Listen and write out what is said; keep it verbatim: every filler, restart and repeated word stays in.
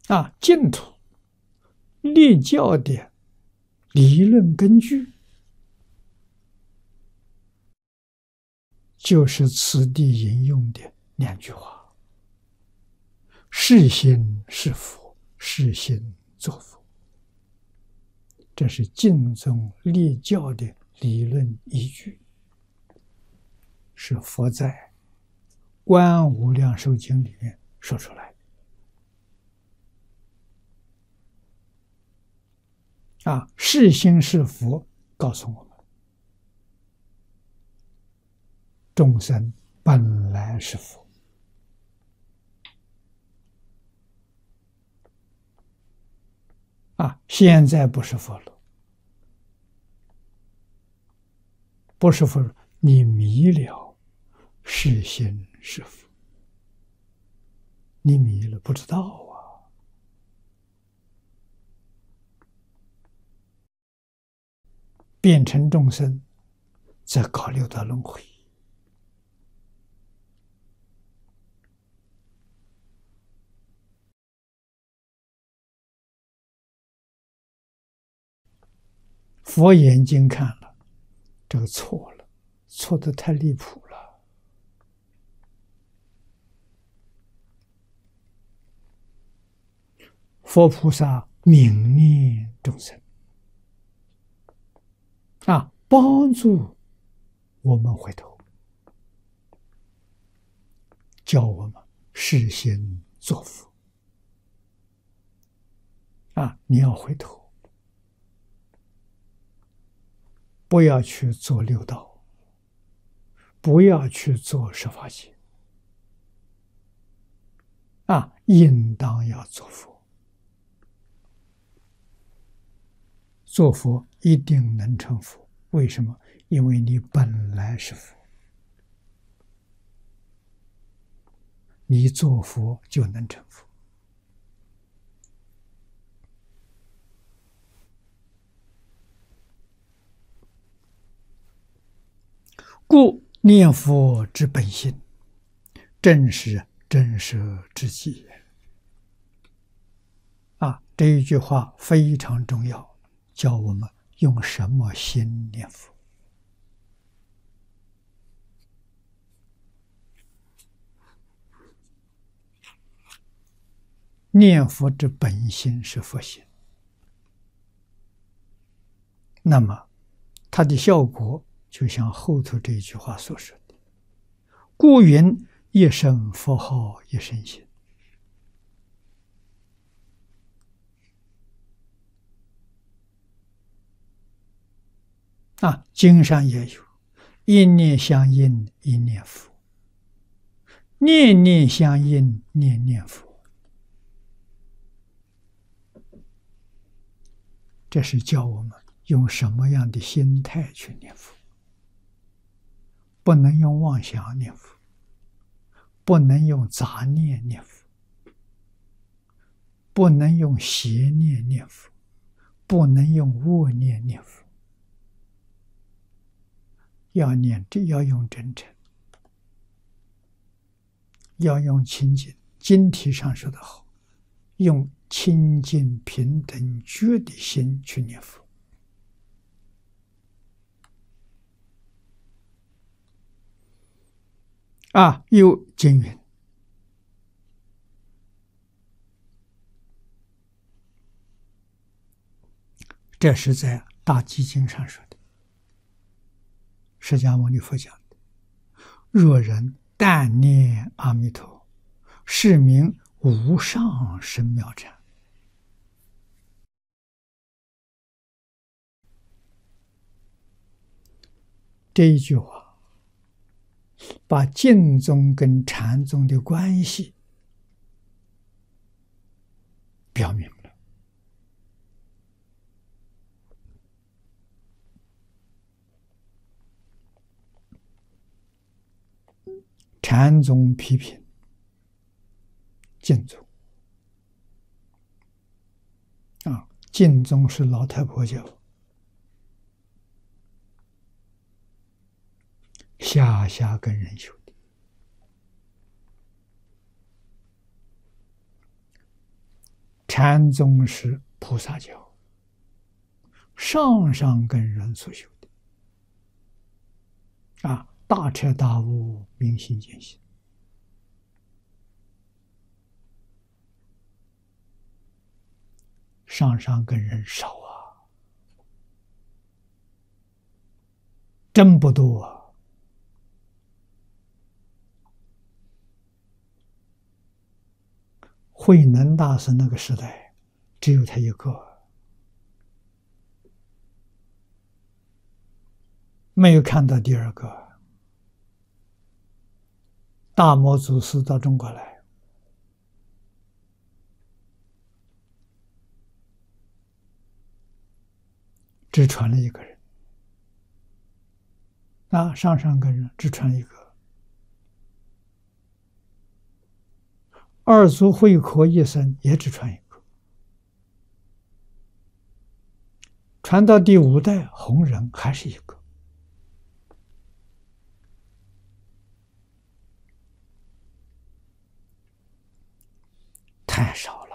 啊，净土立教的理论根据，就是此地引用的两句话：是心是佛，是心作佛。这是净宗立教的理论依据，是佛在《观无量寿经》里面说出来的。啊，是心是佛，告诉我们，众生本来是佛。啊，现在不是佛了，不是佛，你迷了，是心是佛，你迷了，不知道啊。变成众生，则搞六道轮回。佛眼睛看了，这个错了，错得太离谱了。佛菩萨悯念众生，啊，帮助我们回头，教我们是心作佛。啊，你要回头。不要去做六道，不要去做十法界，啊，应当要做佛。做佛一定能成佛，为什么？因为你本来是佛，你做佛就能成佛。故念佛之本心，正是真实之际。啊，这一句话非常重要，教我们用什么心念佛。念佛之本心是佛心，那么它的效果就像后头这一句话所说的：故云一声佛号一声心。啊，经上也有，一念相应一念佛，念念相应念念佛。这是教我们用什么样的心态去念佛。不能用妄想念佛，不能用杂念念佛，不能用邪念念佛，不能用恶念念佛。要念，要用真诚，要用清净。经题上说得好，用清净平等觉的心去念佛。啊，有经云：这是在大集经上说的，释迦牟尼佛讲的：若人但念阿弥陀，是名无上甚妙禅。这一句话把净宗跟禅宗的关系表明了。禅宗批评净宗，啊，净宗是老太婆教，下下跟人修的。 禅宗是菩萨教，上上根人所修的啊，大彻大悟，明心见性。上上根人少啊，真不多啊。慧能大师那个时代，只有他一个，没有看到第二个。大摩祖师到中国来，只传了一个人，啊，上上根人只传一个。二祖慧可一生也只传一个，传到第五代弘忍还是一个，太少了。